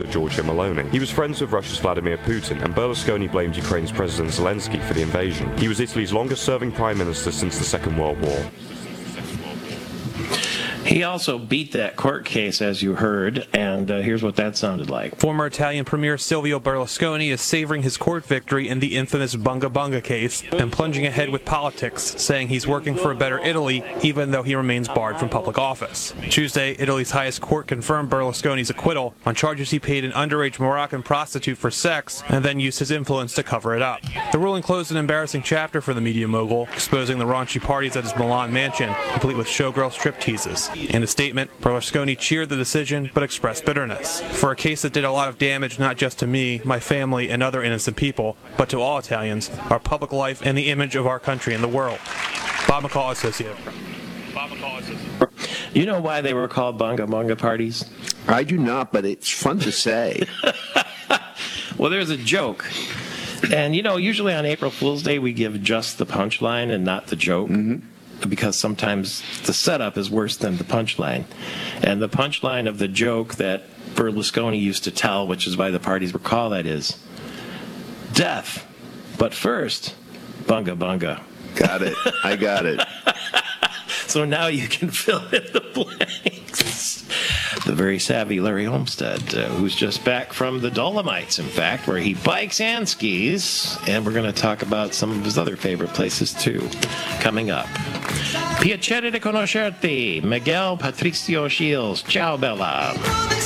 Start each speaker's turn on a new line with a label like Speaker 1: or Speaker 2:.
Speaker 1: Giorgia Meloni. He was friends with Russia's Vladimir Putin, and Berlusconi blamed Ukraine's President Zelensky for the invasion. He was Italy's longest-serving prime minister since the Second World War.
Speaker 2: He also beat that court case, as you heard, and here's what that sounded like.
Speaker 3: Former Italian Premier Silvio Berlusconi is savoring his court victory in the infamous Bunga Bunga case and plunging ahead with politics, saying he's working for a better Italy, even though he remains barred from public office. Tuesday, Italy's highest court confirmed Berlusconi's acquittal on charges he paid an underage Moroccan prostitute for sex and then used his influence to cover it up. The ruling closed an embarrassing chapter for the media mogul, exposing the raunchy parties at his Milan mansion, complete with showgirl stripteases. In a statement, Berlusconi cheered the decision but expressed bitterness. For a case that did a lot of damage not just to me, my family, and other innocent people, but to all Italians, our public life, and the image of our country in the world. Bob McCall, Associated Press.
Speaker 2: You know why they were called Bunga Bunga parties?
Speaker 4: I do not, but it's fun to say.
Speaker 2: Well, there's a joke. And, usually on April Fool's Day we give just the punchline and not the joke. Mm-hmm. Because sometimes the setup is worse than the punchline. And the punchline of the joke that Berlusconi used to tell, which is why the parties were called that, is death. But first, Bunga Bunga.
Speaker 4: Got it. I got it.
Speaker 2: So now you can fill in the blanks. The very savvy Larry Olmsted, who's just back from the Dolomites, in fact, where he bikes and skis. And we're going to talk about some of his other favorite places, too, coming up. Piacere di conoscerti, Miguel Patricio Shields. Ciao, Bella.